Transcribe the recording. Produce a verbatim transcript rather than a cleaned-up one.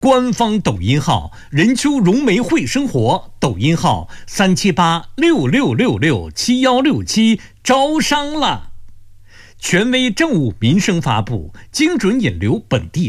官方抖音号任丘融媒会生活，抖音号三七八六六六六七幺六七招商了。权威政务民生发布，精准引流本地